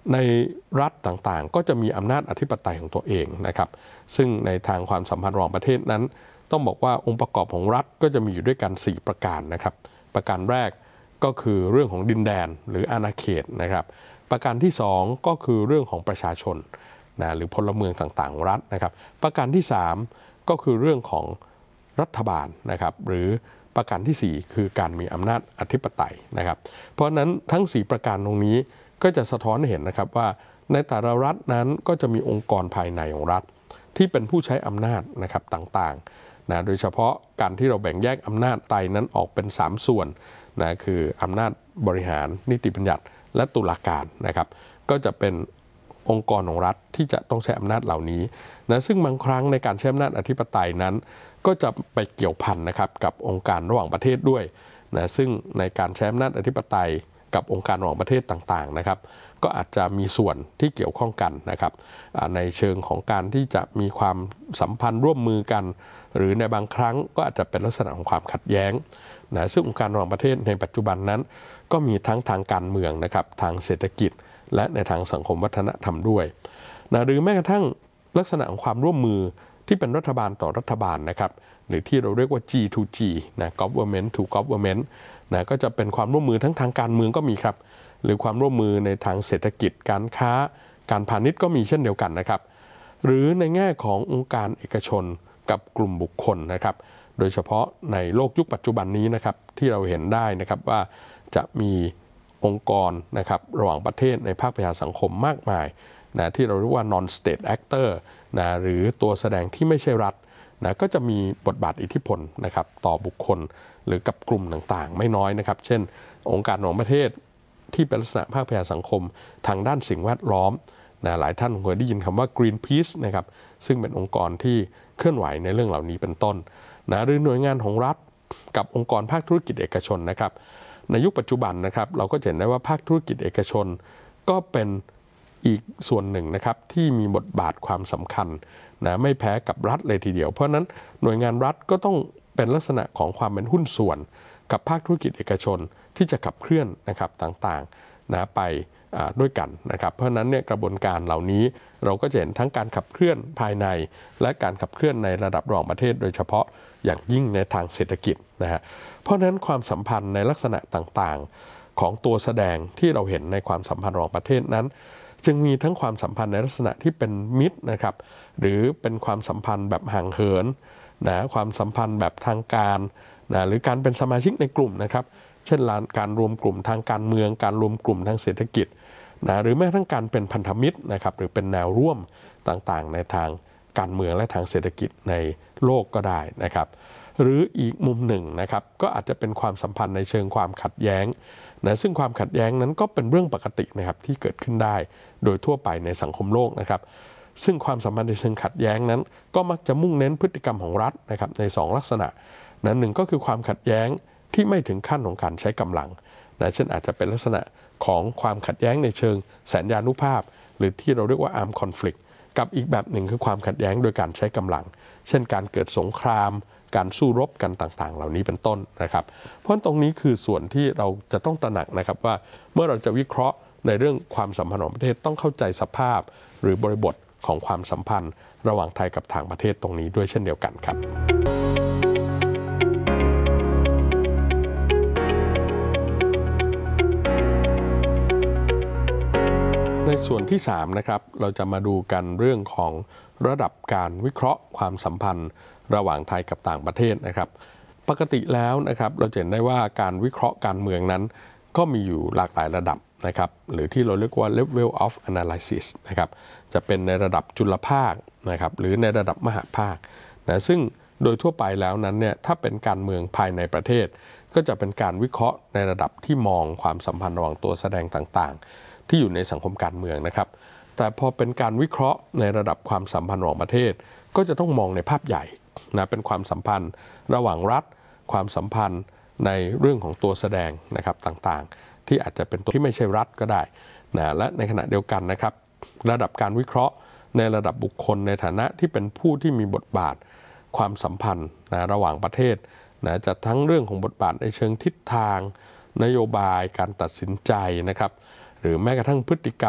ในรัฐต่างๆก็จะมีอำนาจอธิปไตยของตัวเองนะครับซึ่งในทางความสัมพันธ์ระหว่างประเทศนั้นต้องบอกว่าองค์ประกอบของรัฐก็จะมีอยู่ด้วยกัน4ประการนะครับประการแรกก็คือเรื่องของดินแดนหรืออาณาเขตนะครับประการที่2ก็คือเรื่องของประชาชนหรือพลเมืองต่างๆรัฐนะครับประการที่3ก็คือเรื่องของรัฐบาลนะครับหรือประการที่4คือการมีอำนาจอธิปไตยนะครับเพราะฉะนั้นทั้ง4ประการตรงนี้ก็จะสะท้อนให้เห็นนะครับว่าในแต่ละรัฐนั้นก็จะมีองค์กรภายในของรัฐที่เป็นผู้ใช้อำนาจนะครับต่างๆโดยเฉพาะการที่เราแบ่งแยกอำนาจไตนั้นออกเป็น3ส่วนคืออำนาจบริหารนิติบัญญัติและตุลาการนะครับก็จะเป็นองค์กรของรัฐที่จะต้องใช้อำนาจเหล่านี้ซึ่งบางครั้งในการใช้อำนาจอธิปไตยนั้นก็จะไปเกี่ยวพันนะครับกับองค์การระหว่างประเทศด้วยซึ่งในการใช้อำนาจอธิปไตยกับองค์การระหว่างประเทศต่างๆนะครับก็อาจจะมีส่วนที่เกี่ยวข้องกันนะครับในเชิงของการที่จะมีความสัมพันธ์ร่วมมือกันหรือในบางครั้งก็อาจจะเป็นลักษณะของความขัดแย้งซึ่งองค์การระหว่างประเทศในปัจจุบันนั้นก็มีทั้งทางการเมืองนะครับทางเศรษฐกิจและในทางสังคมวัฒนธรรมด้วยหรือแม้กระทั่งลักษณะของความร่วมมือที่เป็นรัฐบาลต่อรัฐบาลนะครับหรือที่เราเรียกว่า G2G Government to Government ก็จะเป็นความร่วมมือทั้งทางการเมืองก็มีครับหรือความร่วมมือในทางเศรษฐกิจการค้าการพาณิชย์ก็มีเช่นเดียวกันนะครับหรือในแง่ขององค์การเอกชนกับกลุ่มบุคคลนะครับโดยเฉพาะในโลกยุคปัจจุบันนี้นะครับที่เราเห็นได้นะครับว่าจะมีองค์กรนะครับระหว่างประเทศในภาคประชาสังคมมากมายที่เราเรียกว่า non state actor หรือตัวแสดงที่ไม่ใช่รัฐก็จะมีบทบาทอิทธิพลนะครับต่อบุคคลหรือกับกลุ่มต่างๆไม่น้อยนะครับเช่นองค์การระหว่างประเทศที่เป็นลักษณะภาคประชาสังคมทางด้านสิ่งแวดล้อมหลายท่านคงเคยได้ยินคำว่า Greenpeace นะครับซึ่งเป็นองค์กรที่เคลื่อนไหวในเรื่องเหล่านี้เป็นต้นหรือหน่วยงานของรัฐกับองค์กรภาคธุรกิจเอกชนนะครับในยุคปัจจุบันนะครับเราก็เห็นได้ว่าภาคธุรกิจเอกชนก็เป็นอีกส่วนหนึ่งนะครับที่มีบทบาทความสำคัญไม่แพ้กับรัฐเลยทีเดียวเพราะนั้นหน่วยงานรัฐก็ต้องเป็นลักษณะของความเป็นหุ้นส่วนกับภาคธุรกิจเอกชนที่จะขับเคลื่อนนะครับต่างๆไปด้วยกันนะครับเพราะฉะนั้นเนี่ยกระบวนการเหล่านี้เราก็จะเห็นทั้งการขับเคลื่อนภายในและการขับเคลื่อนในระดับรองประเทศโดยเฉพาะอย่างยิ่งในทางเศรษฐกิจนะฮะเพราะฉะนั้นความสัมพันธ์ในลักษณะต่างๆของตัวแสดงที่เราเห็นในความสัมพันธ์ระหว่างประเทศนั้นจึงมีทั้งความสัมพันธ์ในลักษณะที่เป็นมิตรนะครับหรือเป็นความสัมพันธ์แบบห่างเหินความสัมพันธ์แบบทางการหรือการเป็นสมาชิกในกลุ่มนะครับเช่นการรวมกลุ่มทางการเมืองการรวมกลุ่มทางเศรษฐกิจหรือแม้กระทั่งการเป็นพันธมิตรนะครับหรือเป็นแนวร่วมต่างๆในทางการเมืองและทางเศรษฐกิจในโลกก็ได้นะครับหรืออีกมุมหนึ่งนะครับก็อาจจะเป็นความสัมพันธ์ในเชิงความขัดแย้งซึ่งความขัดแย้งนั้นก็เป็นเรื่องปกตินะครับที่เกิดขึ้นได้โดยทั่วไปในสังคมโลกนะครับซึ่งความสัมพันธ์ในเชิงขัดแย้งนั้นก็มักจะมุ่งเน้นพฤติกรรมของรัฐนะครับใน2ลักษณะหนึ่งก็คือความขัดแย้งที่ไม่ถึงขั้นของการใช้กำลังเช่นอาจจะเป็นลักษณะของความขัดแย้งในเชิงสัญญานุภาพหรือที่เราเรียกว่า armed conflict กับอีกแบบหนึ่งคือความขัดแย้งโดยการใช้กำลังเช่นการเกิดสงครามการสู้รบกันต่างๆเหล่านี้เป็นต้นนะครับเพราะตรงนี้คือส่วนที่เราจะต้องตระหนักนะครับว่าเมื่อเราจะวิเคราะห์ในเรื่องความสัมพันธ์ของประเทศต้องเข้าใจสภาพหรือบริบทของความสัมพันธ์ระหว่างไทยกับต่างประเทศตรงนี้ด้วยเช่นเดียวกันครับในส่วนที่3นะครับเราจะมาดูกันเรื่องของระดับการวิเคราะห์ความสัมพันธ์ระหว่างไทยกับต่างประเทศนะครับปกติแล้วนะครับเราเห็นได้ว่าการวิเคราะห์การเมืองนั้นก็มีอยู่หลากหลายระดับนะครับหรือที่เราเรียกว่า level of analysis นะครับจะเป็นในระดับจุลภาคนะครับหรือในระดับมหภาคซึ่งโดยทั่วไปแล้วนั้นเนี่ยถ้าเป็นการเมืองภายในประเทศก็จะเป็นการวิเคราะห์ในระดับที่มองความสัมพันธ์ระหว่างตัวแสดงต่างๆที่อยู่ในสังคมการเมืองนะครับแต่พอเป็นการวิเคราะห์ในระดับความสัมพันธ์ระหว่างประเทศก็จะต้องมองในภาพใหญ่เป็นความสัมพันธ์ระหว่างรัฐความสัมพันธ์ในเรื่องของตัวแสดงนะครับต่างๆที่อาจจะเป็นตัวที่ไม่ใช่รัฐก็ได้และในขณะเดียวกันนะครับระดับการวิเคราะห์ในระดับบุคคลในฐานะที่เป็นผู้ที่มีบทบาทความสัมพันธ์ระหว่างประเทศจะทั้งเรื่องของบทบาทในเชิงทิศทางนโยบายการตัดสินใจนะครับหรือแม้กระทั่งพฤติกรรม